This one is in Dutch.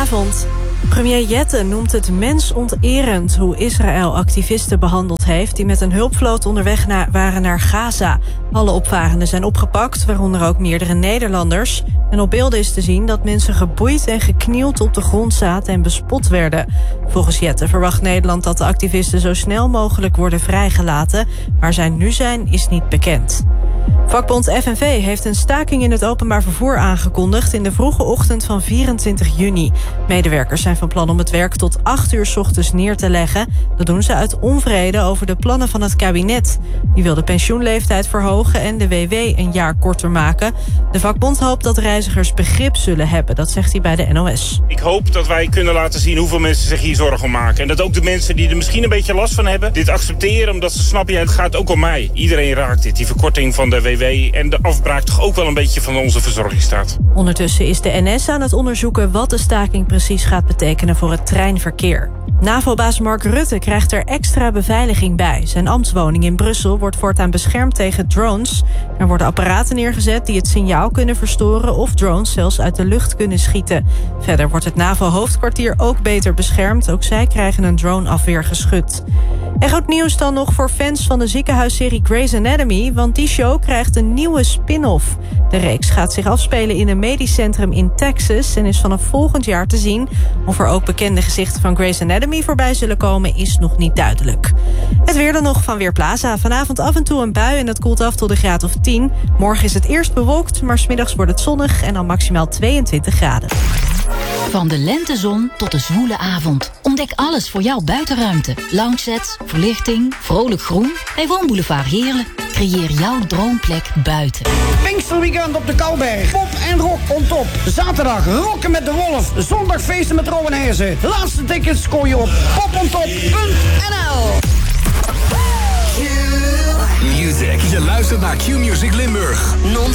Goedenavond. Premier Jette noemt het mensonterend hoe Israël activisten behandeld heeft die met een hulpvloot onderweg waren naar Gaza. Alle opvarenden zijn opgepakt, waaronder ook meerdere Nederlanders. En op beelden is te zien dat mensen geboeid en geknield op de grond zaten en bespot werden. Volgens Jette verwacht Nederland dat de activisten zo snel mogelijk worden vrijgelaten. Waar zij nu zijn, is niet bekend. Vakbond FNV heeft een staking in het openbaar vervoer aangekondigd in de vroege ochtend van 24 juni. Medewerkers zijn van plan om het werk tot 8 uur 's ochtends neer te leggen. Dat doen ze uit onvrede over de plannen van het kabinet. Die wil de pensioenleeftijd verhogen en de WW een jaar korter maken. De vakbond hoopt dat reizigers begrip zullen hebben, dat zegt hij bij de NOS. Ik hoop dat wij kunnen laten zien hoeveel mensen zich hier zorgen om maken. En dat ook de mensen die er misschien een beetje last van hebben, dit accepteren, omdat ze snappen, het gaat ook om mij. Iedereen raakt dit, die verkorting van de WW en de afbraak toch ook wel een beetje van onze verzorgingsstaat. Ondertussen is de NS aan het onderzoeken wat de staking precies gaat betekenen voor het treinverkeer. NAVO-baas Mark Rutte krijgt er extra beveiliging bij. Zijn ambtswoning in Brussel wordt voortaan beschermd tegen drones. Er worden apparaten neergezet die het signaal kunnen verstoren of drones zelfs uit de lucht kunnen schieten. Verder wordt het NAVO-hoofdkwartier ook beter beschermd. Ook zij krijgen een droneafweergeschut. En goed nieuws dan nog voor fans van de ziekenhuisserie Grey's Anatomy, want die show krijgt een nieuwe spin-off. De reeks gaat zich afspelen in een medisch centrum in Texas en is vanaf volgend jaar te zien. Of er ook bekende gezichten van Grey's Anatomy voorbij zullen komen is nog niet duidelijk. Het weer dan nog van Weerplaza. Vanavond af en toe een bui en het koelt af tot een graad of 10. Morgen is het eerst bewolkt, maar 's middags wordt het zonnig en dan maximaal 22 graden. Van de lentezon tot de zwoele avond. Ontdek alles voor jouw buitenruimte. Loungesets, verlichting, vrolijk groen. Bij Woonboulevard Heerlen. Creëer jouw droomplek buiten. Pinksterweekend op de Kouberg. Pop en rock on top. Zaterdag rocken met de Wolf. Zondag feesten met Rowan Heersen. Laatste tickets scoor je op popontop.nl. Music. Je luistert naar Q-Music Limburg. Non